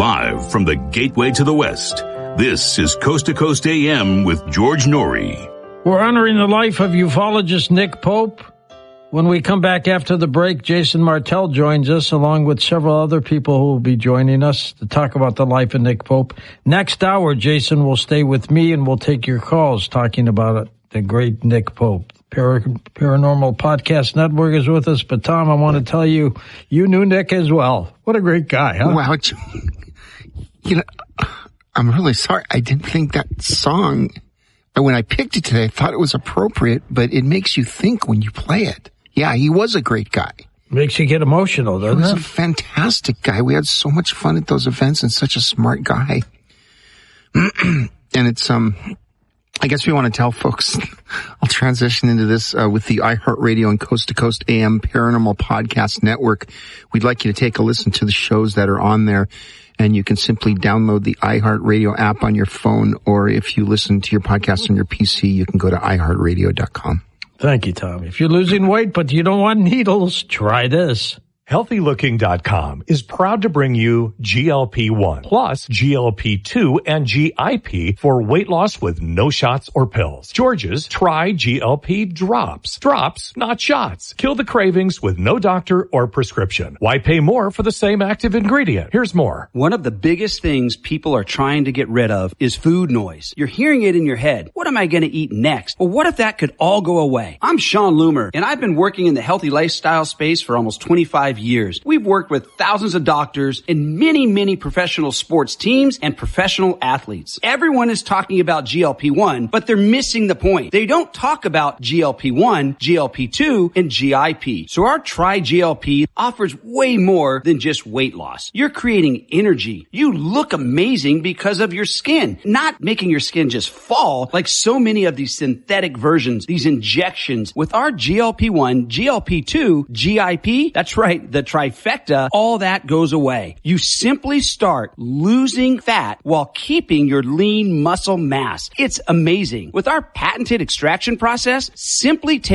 Live from the gateway to the West, this is Coast to Coast AM with George Norrie. We're honoring the life of ufologist Nick Pope. When we come back after the break, Jason Martell joins us along with several other people who will be joining us to talk about the life of Nick Pope. Next hour, Jason will stay with me and we'll take your calls talking about it. The great Nick Pope. Paranormal Podcast Network is with us. But, Tom, I want to tell you, you knew Nick as well. What a great guy, huh? Wow. You know, I'm really sorry. I didn't think that song, when I picked it today, I thought it was appropriate, but it makes you think when you play it. Yeah, he was a great guy. Makes you get emotional, doesn't it? He was a fantastic guy. We had so much fun at those events and such a smart guy. And it's, I guess we want to tell folks, I'll transition into this with the iHeartRadio and Coast to Coast AM Paranormal Podcast Network. We'd like you to take a listen to the shows that are on there, and you can simply download the iHeartRadio app on your phone, or if you listen to your podcast on your PC, you can go to iHeartRadio.com. Thank you, Tom. If you're losing weight but you don't want needles, try this. HealthyLooking.com is proud to bring you GLP-1 plus GLP-2 and GIP for weight loss with no shots or pills. George's Try GLP Drops. Drops, not shots. Kill the cravings with no doctor or prescription. Why pay more for the same active ingredient? Here's more. One of the biggest things people are trying to get rid of is food noise. You're hearing it in your head. What am I going to eat next? Well, what if that could all go away? I'm Sean Loomer, and I've been working in the healthy lifestyle space for almost 25 years. We've worked with thousands of doctors and many professional sports teams and professional athletes. Everyone is talking about GLP-1, but they're missing the point. They don't talk about GLP-1, GLP-2, and GIP. So our Try GLP offers way more than just weight loss. You're creating energy. You look amazing because of your skin, not making your skin just fall like so many of these synthetic versions, these injections. With our GLP-1, GLP-2, GIP, that's right, the trifecta, all that goes away. You simply start losing fat while keeping your lean muscle mass. It's amazing. With our patented extraction process, simply take